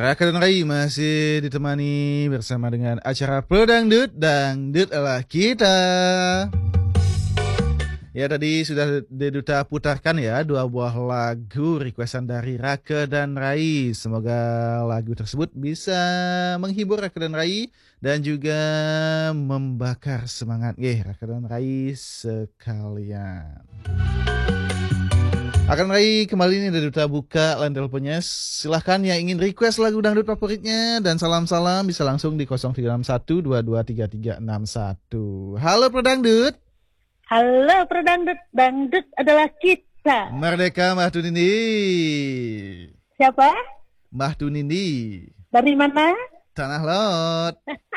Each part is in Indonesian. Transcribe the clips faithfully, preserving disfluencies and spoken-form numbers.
Raka dan Rai masih ditemani bersama dengan acara Pedangdut, Dangdut adalah kita. Ya, tadi sudah Deduta putarkan ya dua buah lagu requestan dari Raka dan Rai. Semoga lagu tersebut bisa menghibur Raka dan Rai dan juga membakar semangat eh Raka dan Rai sekalian. Akan Rai kembali nih Deduta buka line teleponnya. Silahkan yang ingin request lagu dangdut favoritnya dan salam-salam bisa langsung di nol tiga enam satu dua dua tiga tiga enam satu. Halo Pedangdut. Halo Pedangdut, dangdut adalah kita. Merdeka Mbah Tunindi. Siapa? Mbah Tunindi. Dari mana? Tanah Lot.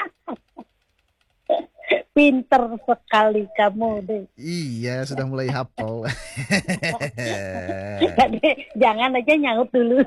Pinter sekali kamu deh. Iya, sudah mulai hafal. Jangan aja nyaut dulu.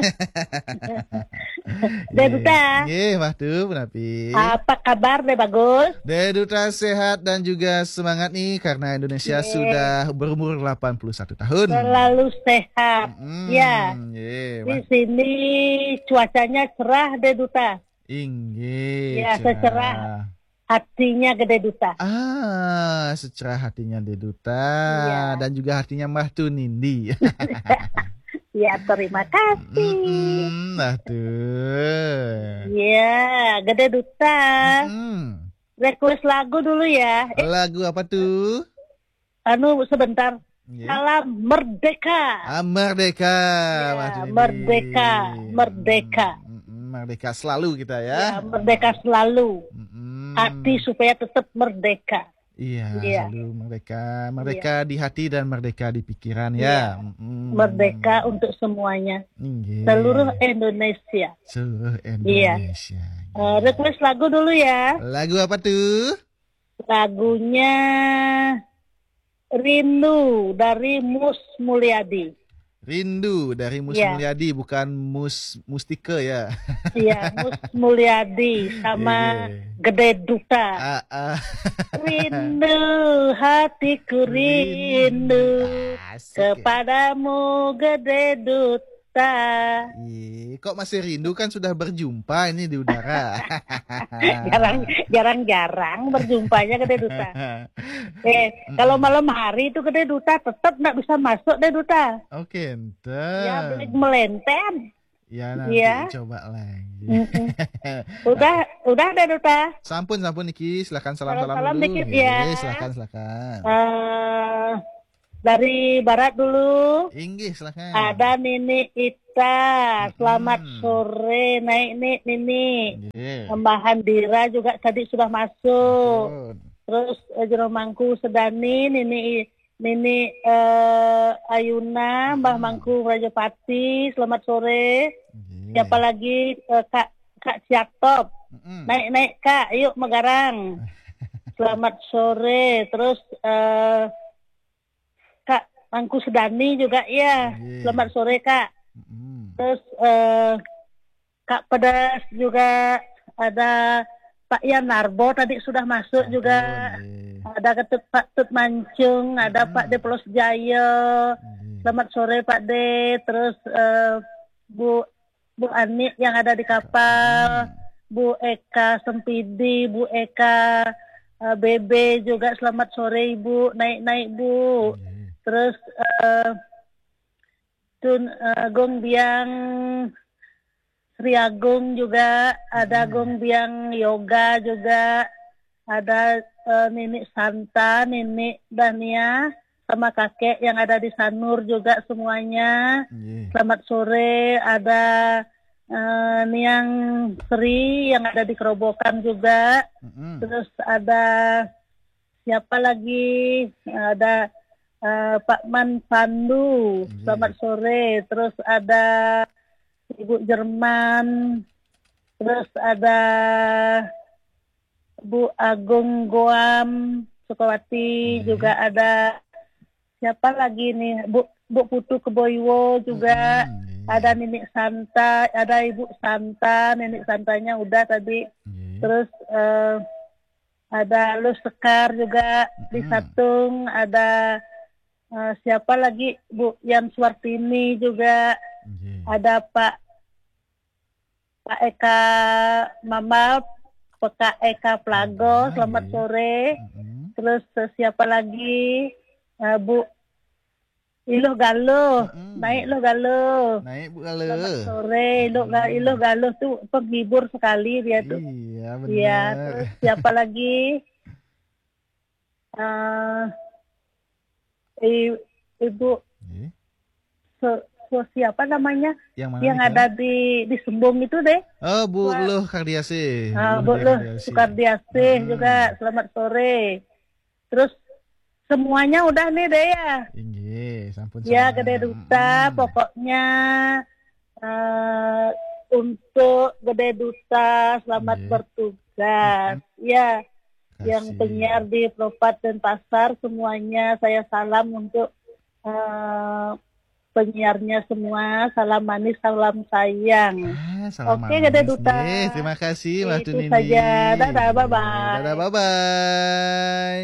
Deduta. Nggih, Mbah Tu, menapi. Apa kabar deh, bagus? Deduta sehat dan juga semangat nih karena Indonesia yeah. sudah berumur delapan puluh satu tahun. Selalu sehat. Mm, ya. Yeah, di sini cuacanya cerah, Deduta. Inggih. Ya, secerah hatinya Gede Duta. Ah, secerah hatinya Deduta ya. Dan juga hatinya Mbah Tunindi. Ya, terima kasih. Mm-mm, nah tuh. Ya, Gede Duta. Mm-mm. Request lagu dulu ya. Eh, lagu apa tuh? Anu sebentar. Yeah. Salam Merdeka. Ah, Merdeka. Ya, Merdeka, Merdeka. Mm-mm, merdeka selalu kita ya. Ya, merdeka selalu. Mm-mm. Hati supaya tetap merdeka. Iya, ya. Selalu merdeka, merdeka ya. Di hati dan merdeka di pikiran ya. ya. Mm. Merdeka untuk semuanya. Yeah. Seluruh Indonesia. Seluruh Indonesia. Ya. Uh, request lagu dulu ya. Lagu apa tuh? Lagunya Rindu dari Mus Mulyadi. Rindu dari Mus yeah. Mulyadi, bukan Mus Mustika ya. Iya, Mus Mulyadi sama yeah. Gede Duta. Ah, ah. Rindu, hatiku rindu, Asik, kepadamu Gede Duta. Ih, kok masih rindu, kan sudah berjumpa ini di udara. jarang, jarang-jarang berjumpanya Gede Duta. Eh, kalau malam hari itu Gede Duta tetap nggak bisa masuk Gede Duta. Oke, ente. Ya, beli melenten. Ya, nanti ya. Coba lagi. udah, udah Gede Duta. Sampun, sampun Niki, silakan salam-salam salam dulu. Dikit ya. Ye, silakan, silakan. Uh, dari barat dulu. Inggih, silakan. Ada Nini Ita, selamat hmm. sore, naik nih Nini. Yeah. Mbah Dira juga tadi sudah masuk. Betul. Terus uh, Jeromangku Sedani, Nini Nini uh, Ayuna, Mbah hmm. Mangku Rajapati, selamat sore. Yeah. Siapa lagi uh, Kak Kak Siaktop. Hmm. Naik-naik Kak, yuk Megarang. Selamat sore. Terus uh, Kak Mangku Sedani juga ya. Yeah. Selamat sore Kak. Mm. Terus uh, Kak Pedas juga, ada Pak Yanarbo tadi sudah masuk oh, juga. Yeah. Ada Ketut Pak Tut Mancung, mm. ada Pak De Plos Jaya. Yeah. Selamat sore Pak De. Terus uh, Bu Bu Ani yang ada di kapal, mm. Bu Eka Sempidi, Bu Eka uh, Bebe juga selamat sore Ibu. Naik-naik Bu. Yeah. Terus uh, Tun uh, Gong Biang Sri Agung juga, ada hmm. Gong Biang Yoga juga, ada uh, Nini Santa, Nini Dania, sama kakek yang ada di Sanur juga semuanya. Yeah. Selamat sore. Ada uh, Niang Sri yang ada di Kerobokan juga. Hmm. Terus ada siapa lagi? Ada Uh, Pak Man Pandu, selamat sore. Terus ada Ibu Jerman. Terus ada Bu Agung Goam Sukawati, hmm. juga ada siapa lagi nih? Bu Bu Putu Keboiwo juga. Hmm. Ada Nenek Santa, ada Ibu Santa, Nenek Santanya udah tadi. Hmm. Terus uh, ada Lu Sekar juga hmm. di Satung, ada Uh, siapa lagi Bu Yan Suartini juga, okay. Ada Pak Pak Eka Mama, Pak Eka Plago, Ah, selamat iya. sore. Mm-mm. Terus uh, siapa lagi? Uh, Bu Iluh Galuh, Mm-mm. naik Iluh Galuh. Naik Bu Selamat Galuh. sore, Iluh, Ga- Mm. Iluh Galuh tuh penghibur sekali dia tuh. Iya, Iya, benar. terus siapa lagi? Uh, i- Ibu Eh, so, so- siapa namanya? Yang mana Yang nih, Kak? ada di di Sumbung itu deh. Oh, Bu Wah, Luh Kardiasih. uh, Bu Bu Luh Luh Kardiasih. Sukardiasih Mm-mm. juga, selamat sore. Terus semuanya udah nih deh ya. Inggih, sampun Ya, sama. Gede Duta, Mm-mm. pokoknya uh, untuk Gede Duta selamat Iya. bertugas. Ya, yang Kasih. penyiar di Propat dan Pasar semuanya saya salam untuk uh, penyiarnya semua. Salam manis, salam sayang. Ah, salam Oke, Gede manis. Duta. Nggih, terima kasih Mbak Itu Tunini. saja. Dadah, Nggih, bye-bye. Dadah, bye-bye.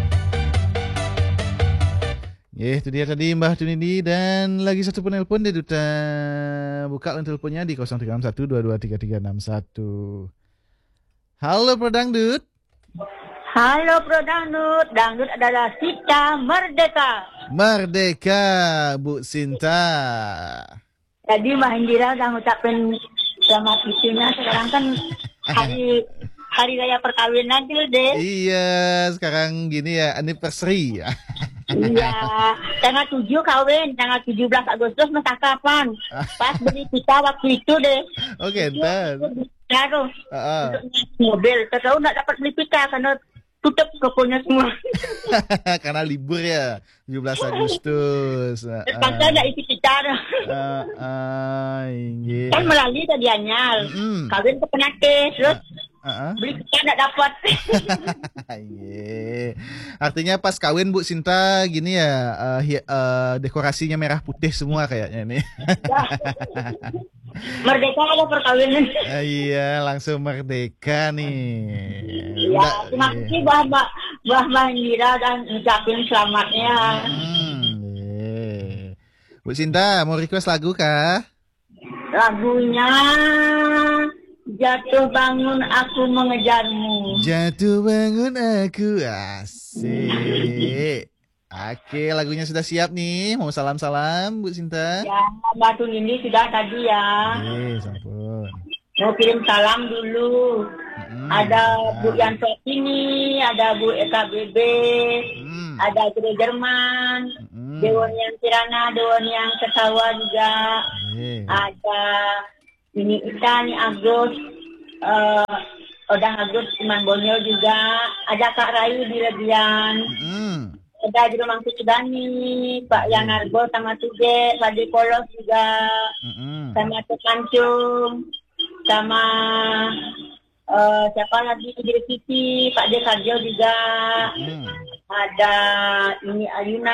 Ya, itu dia tadi Mbah Tunini dan lagi satu penelpon deh Duta. Buka line teleponnya di nol tiga enam satu dua dua tiga tiga enam satu. Halo Pro Dangdut. Halo Pro Dangdut. Dangdut adalah Sita Merdeka. Merdeka Bu Sinta. Jadi Mbak Indira udah ngucapin selamat itunya. Sekarang kan hari hari raya perkawinan tuh deh. Iya, sekarang gini ya, anniversary. Iya, tanggal tujuh kawin, tanggal tujuh belas Agustus masa kapan? Pas beli pita waktu itu deh. Oke, ntar. Baru Heeh. untuk mobil, tahu nggak dapat beli pita karena tutup tokonya semua. Karena libur ya, tujuh belas Agustus. Terpaksa nggak isi pita. Ah, inggih. Kan melalui tadiannya, Mm-mm. kawin ke Penate, terus Heeh. beli pita nggak dapat. Iya. Artinya pas kawin Bu Sinta gini ya, eh, hi- eh, dekorasinya merah putih semua kayaknya ini. Merdeka ada perkawinan. Ah, iya, langsung merdeka nih. Ya, Udah, terima iya. kasih Mbah Mbah Mbah Mbah Indira dan ucapin selamatnya. Hmm, iya. Bu Sinta, mau request lagu kah? Lagunya Jatuh Bangun Aku Mengejarmu. Jatuh bangun aku, asik. Oke, lagunya sudah siap nih. Mau salam-salam Bu Sinta? Ya, Mbak Tunini sudah tadi ya. Iya, sampun. Mau kirim salam dulu. Mm-mm. Ada Bu Ah. Yanto ini, ada Bu Eka B B, Mm. ada Gede Jerman, Mm-mm. Dewan yang Kirana, Dewan yang Ketawa juga. Iya. Ada ini kita nih Agus, eh Odang Agus Iman Bonyol juga. Ada Kak Rayu di Lebian. Mm-mm. Ada di Rumah Sudani, Pak Yanargo sama Tuge, Pak De Polos juga, Mm-mm. sama Tukancung, sama eh, siapa lagi di Siti, Pak De Karjo juga. Mm. Ada ini Ayuna,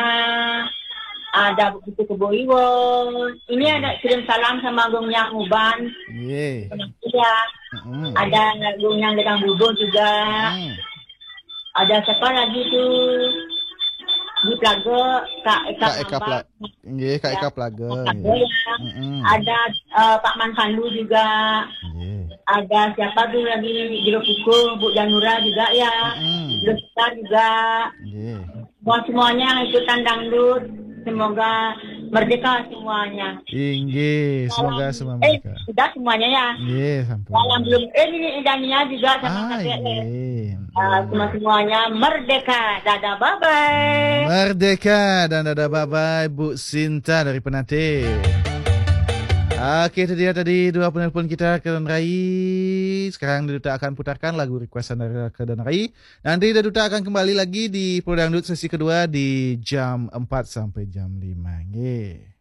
ada Buku Keboiwo. Ini ada kirim salam sama Gongnya Uban. Iya. Iya. Mm-mm. Ada Gongnya Gedang Bubo juga. Mm. Ada siapa lagi tuh? Di Plago, Kak Eka Kak Eka Pla, iya Kak Eka Plaga. Plago Iya. ya. Mm-mm. Ada eh, Pak Mansandu juga. Iya. Ada siapa tuh lagi di Jero Pukul, Bu Janura juga ya. Mm-mm. Jero Besar juga. Iya. Semua semuanya yang ikutan dangdut. Semoga merdeka semuanya. Inggih, semoga semua Eh, mereka. sudah semuanya ya. Iya, sampun. Salam belum. Eh, ini Dania juga sama Ah, kakek. iya. Uh, semua semuanya merdeka. Dadah, bye bye. Merdeka dan dadah bye-bye Bu Sinta dari Penate. Oke, itu dia tadi dua penelpon kita ke dan Rai. Sekarang Duta akan putarkan lagu requestan dari ke dan Rai. Nanti Duta akan kembali lagi di Pro Dangdut sesi kedua di jam empat sampai jam lima. Nggih.